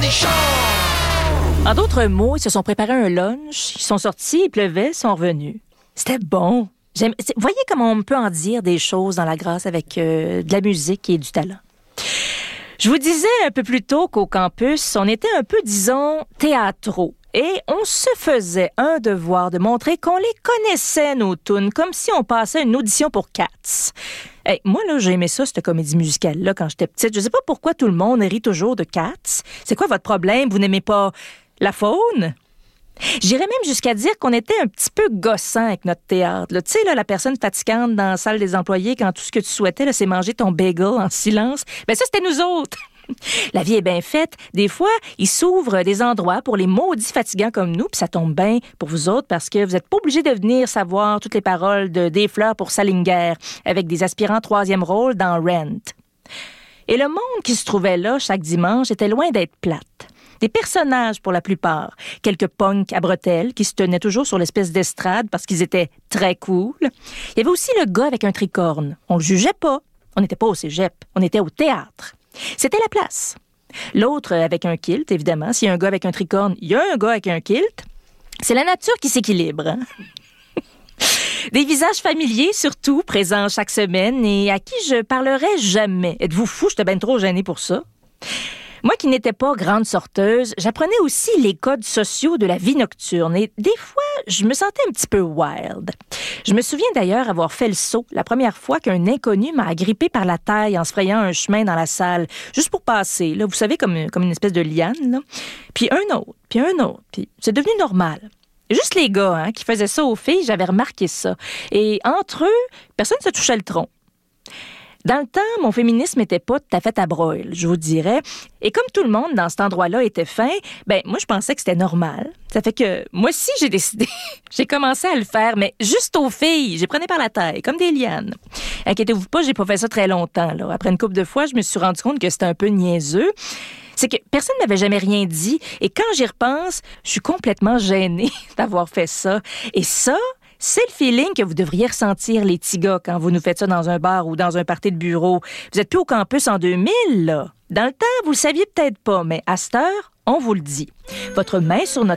En d'autres mots, ils se sont préparés un lunch, ils sont sortis, il pleuvait, ils sont revenus. C'était bon. Voyez comment on peut en dire des choses dans la grâce avec de la musique et du talent. Je vous disais un peu plus tôt qu'au campus, on était un peu, disons, théâtraux. Et on se faisait un devoir de montrer qu'on les connaissait, nos tunes, comme si on passait une audition pour Cats. Hey, moi, là, j'ai aimé ça, cette comédie musicale-là, quand j'étais petite. Je sais pas pourquoi tout le monde rit toujours de Cats. C'est quoi votre problème? Vous n'aimez pas la faune? J'irais même jusqu'à dire qu'on était un petit peu gossant avec notre théâtre. Tu sais, la personne fatigante dans la salle des employés, quand tout ce que tu souhaitais, là, c'est manger ton bagel en silence. Ben ça, c'était nous autres. La vie est bien faite. Des fois, il s'ouvre des endroits pour les maudits fatigants comme nous, puis ça tombe bien pour vous autres parce que vous n'êtes pas obligés de venir savoir toutes les paroles de Des fleurs pour Salinger avec des aspirants 3e rôle dans Rent. Et le monde qui se trouvait là chaque dimanche était loin d'être plate. Des personnages pour la plupart. Quelques punks à bretelles qui se tenaient toujours sur l'espèce d'estrade parce qu'ils étaient très cool. Il y avait aussi le gars avec un tricorne. On le jugeait pas. On n'était pas au cégep. On était au théâtre. C'était la place. L'autre avec un kilt, évidemment. S'il y a un gars avec un tricorne, il y a un gars avec un kilt. C'est la nature qui s'équilibre. Hein? Des visages familiers, surtout, présents chaque semaine et à qui je parlerai jamais. Êtes-vous fous? J'étais bien trop gênée pour ça. Moi qui n'étais pas grande sorteuse, j'apprenais aussi les codes sociaux de la vie nocturne et des fois, je me sentais un petit peu wild. Je me souviens d'ailleurs avoir fait le saut la première fois qu'un inconnu m'a agrippé par la taille en se frayant un chemin dans la salle, juste pour passer, là, vous savez, comme une espèce de liane, là. Puis un autre, puis c'est devenu normal. Juste les gars qui faisaient ça aux filles, j'avais remarqué ça. Et entre eux, personne ne se touchait le tronc. Dans le temps, mon féminisme n'était pas tout à fait à broil, je vous dirais. Et comme tout le monde dans cet endroit-là était fin, moi, je pensais que c'était normal. Ça fait que, moi aussi, j'ai décidé. J'ai commencé à le faire, mais juste aux filles. J'ai prenais par la taille, comme des lianes. Inquiétez-vous pas, j'ai pas fait ça très longtemps, là. Après une couple de fois, je me suis rendu compte que c'était un peu niaiseux. C'est que personne n'avait jamais rien dit. Et quand j'y repense, je suis complètement gênée d'avoir fait ça. Et ça, c'est le feeling que vous devriez ressentir, les petits gars, quand vous nous faites ça dans un bar ou dans un party de bureau. Vous êtes plus au campus en 2000, là. Dans le temps, vous le saviez peut-être pas, mais à cette heure, on vous le dit. Votre main sur notre